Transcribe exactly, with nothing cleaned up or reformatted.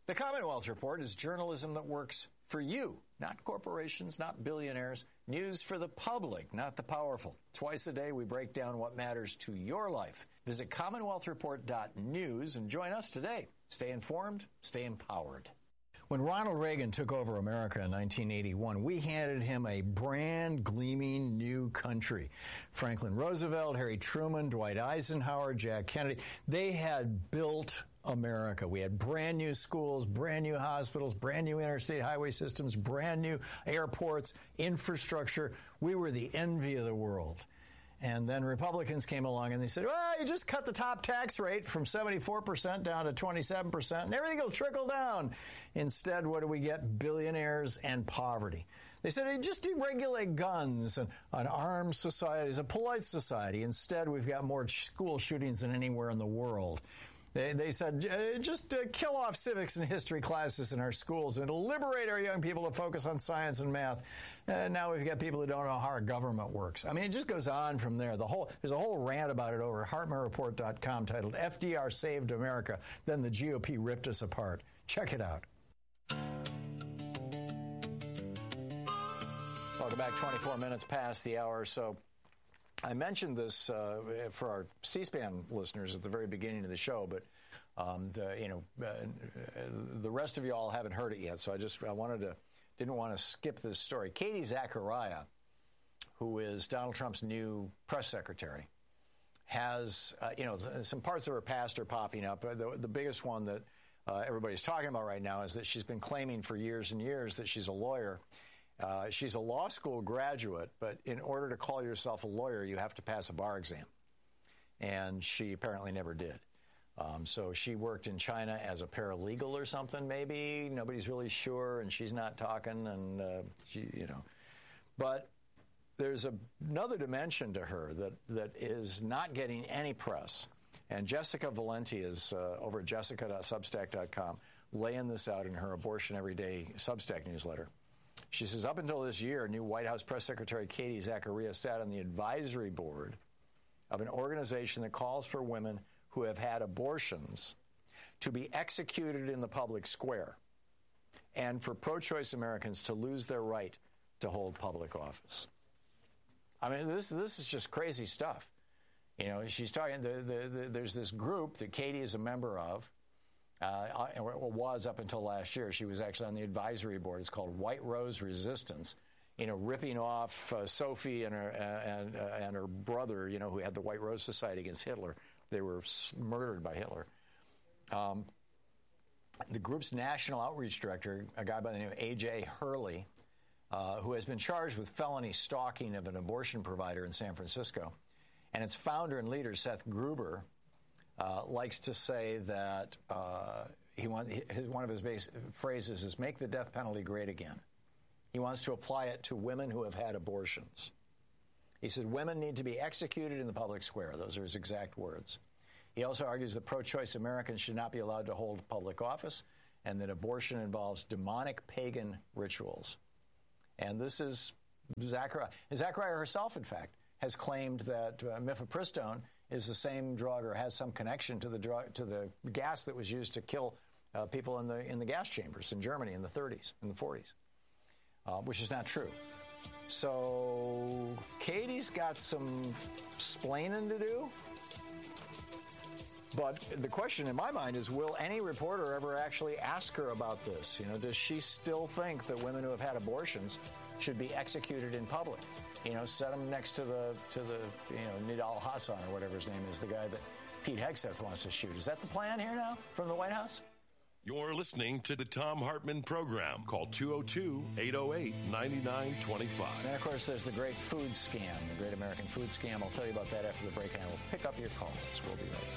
The Commonwealth Report is journalism that works for you, not corporations, not billionaires. News for the public, not the powerful. Twice a day, we break down what matters to your life. Visit commonwealth report dot news and join us today. Stay informed, stay empowered. When Ronald Reagan took over America in nineteen eighty-one, we handed him a brand gleaming new country. Franklin Roosevelt, Harry Truman, Dwight Eisenhower, Jack Kennedy, they had built America. We had brand new schools, brand new hospitals, brand new interstate highway systems, brand new airports, infrastructure. We were the envy of the world. And then Republicans came along and they said, well, you just cut the top tax rate from seventy-four percent down to twenty-seven percent and everything will trickle down. Instead, what do we get? Billionaires and poverty. They said, hey, just deregulate guns and an armed society, a polite society. Instead, we've got more school shootings than anywhere in the world. They, they said, uh, just uh, kill off civics and history classes in our schools and liberate our young people to focus on science and math. And now we've got people who don't know how our government works. I mean, it just goes on from there. The whole There's a whole rant about it over at Hartman Report dot com titled F D R Saved America, Then the G O P Ripped Us Apart. Check it out. Welcome back, twenty-four minutes past the hour. So I mentioned this uh, for our C-SPAN listeners at the very beginning of the show, but um, the, you know, uh, the rest of you all haven't heard it yet. So I just I wanted to didn't want to skip this story. Katie Zachariah, who is Donald Trump's new press secretary, has uh, you know some parts of her past are popping up. The, the biggest one that uh, everybody's talking about right now is that she's been claiming for years and years that she's a lawyer. Uh, she's a law school graduate, but in order to call yourself a lawyer, you have to pass a bar exam. And she apparently never did. Um, so she worked in China as a paralegal or something, maybe. Nobody's really sure, and she's not talking, and uh, she, you know. But there's a, another dimension to her that, that is not getting any press. And Jessica Valenti is uh, over at jessica dot substack dot com laying this out in her Abortion Every Day Substack newsletter. She says, up until this year, new White House Press Secretary Katie Zachariah sat on the advisory board of an organization that calls for women who have had abortions to be executed in the public square and for pro-choice Americans to lose their right to hold public office. I mean, this this is just crazy stuff. You know, she's talking, the, the, the, there's this group that Katie is a member of. Uh, or was up until last year. She was actually on the advisory board. It's called White Rose Resistance, you know, ripping off uh, Sophie and her, uh, and, uh, and her brother, you know, who had the White Rose Society against Hitler. They were murdered by Hitler. Um, the group's national outreach director, a guy by the name of A J Hurley, uh, who has been charged with felony stalking of an abortion provider in San Francisco, and its founder and leader, Seth Gruber, Uh, likes to say that uh, he want, his, one of his base phrases is make the death penalty great again. He wants to apply it to women who have had abortions. He said women need to be executed in the public square. Those are his exact words. He also argues that pro-choice Americans should not be allowed to hold public office and that abortion involves demonic pagan rituals. And this is Zachariah. Zachariah herself, in fact, has claimed that uh, mifepristone is the same drug or has some connection to the drug, to the gas that was used to kill uh, people in the in the gas chambers in Germany in the thirties, in the forties, uh, which is not true. So Katie's got some splaining to do. But the question in my mind is, will any reporter ever actually ask her about this? You know, does she still think that women who have had abortions should be executed in public? You know, set them next to the, to the you know, Nidal Hassan or whatever his name is, the guy that Pete Hegseth wants to shoot. Is that the plan here now from the White House? You're listening to the Thom Hartmann Program. Call two oh two, eight oh eight, nine nine two five. And, of course, there's the great food scam, the great American food scam. I'll tell you about that after the break, and I will pick up your calls. We'll be right back.